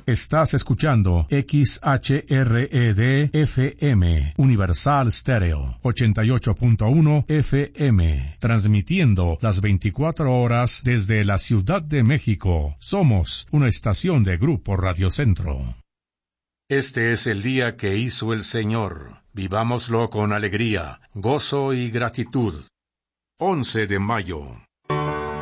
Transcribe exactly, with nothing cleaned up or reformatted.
Estás escuchando X H R E D F M, Universal Stereo, ochenta y ocho punto uno F M, transmitiendo las veinticuatro horas desde la Ciudad de México. Somos una estación de Grupo Radio Centro. Este es el día que hizo el Señor. Vivámoslo con alegría, gozo y gratitud. once de mayo.